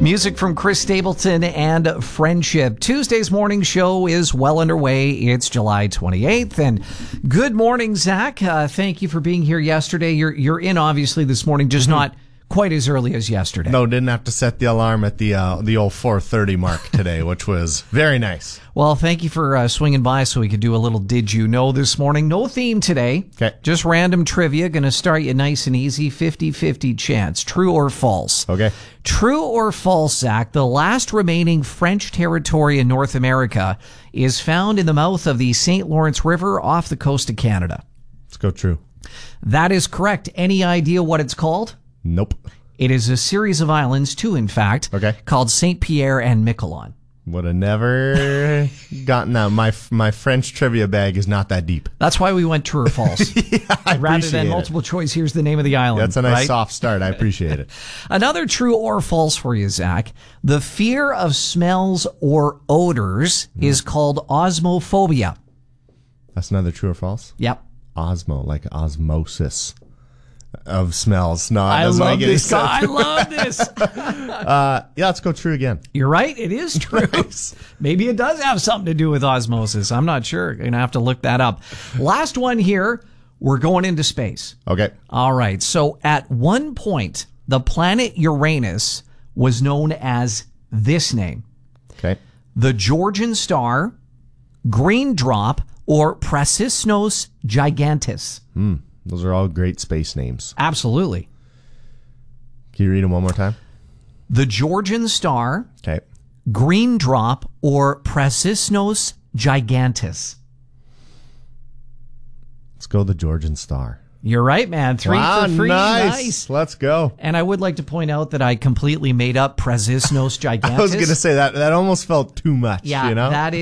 Music from Chris Stapleton and Friendship. Tuesday's morning show is well underway. It's July 28th. And good morning, Zach. Thank you for being here yesterday. You're in, obviously, this morning, just not quite as early as yesterday. No, didn't have to set the alarm at the old 4:30 mark today, which was very nice. Well, thank you for swinging by so we could do a little Did You Know this morning. No theme today. Okay. Just random trivia. Going to start you nice and easy. 50-50 chance. True or false? Okay. True or false, Zach? The last remaining French territory in North America is found in the mouth of the St. Lawrence River off the coast of Canada. Let's go true. That is correct. Any idea what it's called? Nope. It is a series of islands, two in fact, Okay. called St. Pierre and Miquelon. Would have never gotten that. My French trivia bag is not that deep. That's why we went true or false. I Rather than appreciate multiple choice, here's the name of the island. That's a nice right? soft start. I appreciate it. Another true or false for you, Zach. The fear of smells or odors is called osmophobia. That's another true or false? Yep. Osmo, like osmosis of smells. No, I doesn't love make any this sense. guy. I love this. Yeah, let's go true again. You're right. It is true. Maybe it does have something to do with osmosis. I'm not sure. Going to have to look that up. Last one here. We're going into space. Okay. All right. So at one point, the planet Uranus was known as this name: Okay. the Georgian Star, Green Drop, or Praxisnos Gigantus. Those are all great space names. Absolutely. Can you read them one more time? The Georgian Star, Okay. Green Drop, or Praxisnos Gigantus. Let's go the Georgian Star. You're right, man. Three Wow, for free. nice. Let's go. And I would like to point out that I completely made up Praxisnos Gigantus. I was going to say that almost felt too much, Yeah, you know? that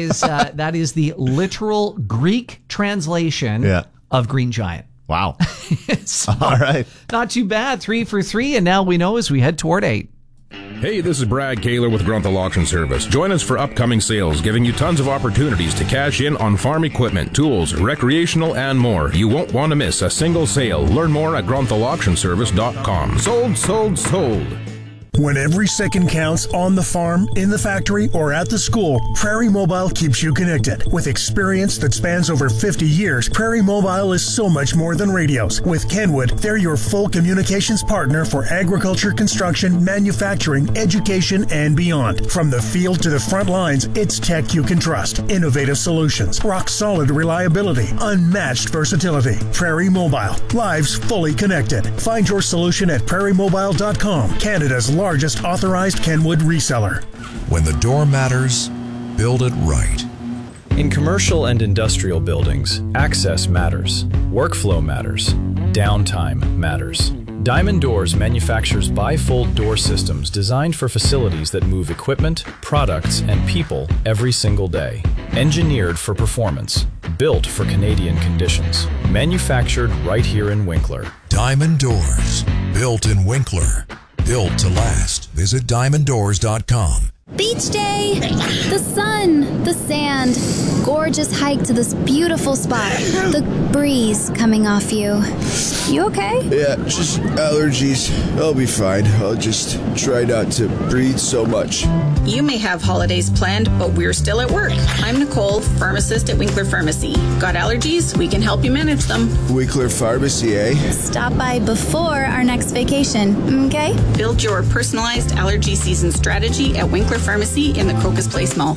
is the literal Greek translation of Green Giant. Wow. So, All right. not too bad. 3 for 3, and now we know as we head toward 8. Hey, this is Brad Kaler with Grunthal Auction Service. Join us for upcoming sales, giving you tons of opportunities to cash in on farm equipment, tools, recreational, and more. You won't want to miss a single sale. Learn more at grunthalauctionservice.com. Sold, sold, sold. When every second counts on the farm, in the factory, or at the school, Prairie Mobile keeps you connected. With experience that spans over 50 years, Prairie Mobile is so much more than radios. With Kenwood, they're your full communications partner for agriculture, construction, manufacturing, education, and beyond. From the field to the front lines, it's tech you can trust. Innovative solutions, rock-solid reliability, unmatched versatility. Prairie Mobile, lives fully connected. Find your solution at prairiemobile.com, Canada's largest authorized Kenwood reseller. When the door matters, build it right. In commercial and industrial buildings, access matters, workflow matters, downtime matters. Diamond Doors manufactures bifold door systems designed for facilities that move equipment, products, and people every single day. Engineered for performance, built for Canadian conditions, manufactured right here in Winkler. Diamond Doors, built in Winkler. Built to last. Visit diamonddoors.com. Beach day! The sun, the sand, gorgeous hike to this beautiful spot, the breeze coming off you. You okay? Yeah, just allergies. I'll be fine. I'll just try not to breathe so much. You may have holidays planned, but we're still at work. I'm Nicole, pharmacist at Winkler Pharmacy. Got allergies? We can help you manage them. Winkler Pharmacy, eh? Stop by before our next vacation, okay? Build your personalized allergy season strategy at Winkler Pharmacy in the Crocus Place Mall.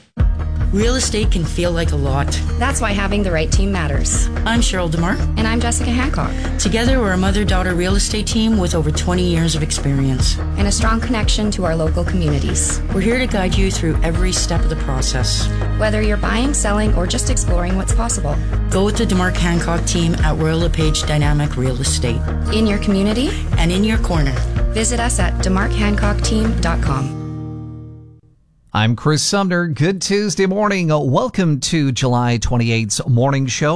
Real estate can feel like a lot. That's why having the right team matters. I'm Cheryl DeMar. And I'm Jessica Hancock. Together, we're a mother-daughter real estate team with over 20 years of experience. And a strong connection to our local communities. We're here to guide you through every step of the process. Whether you're buying, selling, or just exploring what's possible. Go with the DeMar Hancock team at Royal LePage Dynamic Real Estate. In your community. And in your corner. Visit us at demarkhancockteam.com. I'm Chris Sumner. Good Tuesday morning. Welcome to July 28th's morning show.